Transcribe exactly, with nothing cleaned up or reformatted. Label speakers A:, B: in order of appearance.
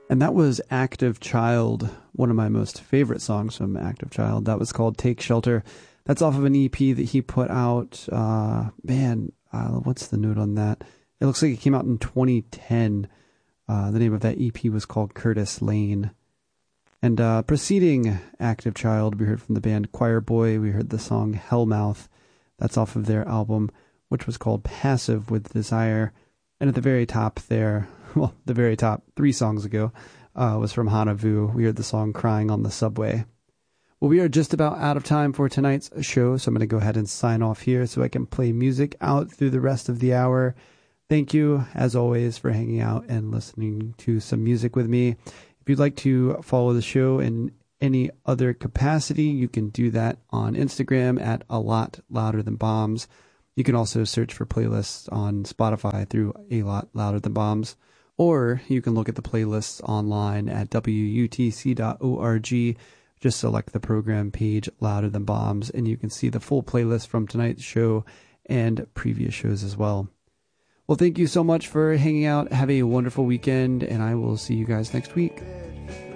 A: And that was Active Child, one of my most favorite songs from Active Child. That was called Take Shelter. That's off of an E P that he put out. Uh, man, uh, what's the note on that? It looks like it came out in twenty ten. Uh, the name of that E P was called Curtis Lane. And uh, preceding Active Child, we heard from the band Choir Boy. We heard the song Hellmouth. That's off of their album, which was called Passive with Desire. And at the very top there, well, the very top, three songs ago, uh, was from Hanavu. We heard the song Crying on the Subway. Well, we are just about out of time for tonight's show, so I'm going to go ahead and sign off here so I can play music out through the rest of the hour. Thank you, as always, for hanging out and listening to some music with me. If you'd like to follow the show in any other capacity, you can do that on Instagram at A Lot Louder Than Bombs. You can also search for playlists on Spotify through A Lot Louder Than Bombs. Or you can look at the playlists online at W U T C dot org. Just select the program page, Louder Than Bombs, and you can see the full playlist from tonight's show and previous shows as well. Well, thank you so much for hanging out. Have a wonderful weekend, and I will see you guys next week.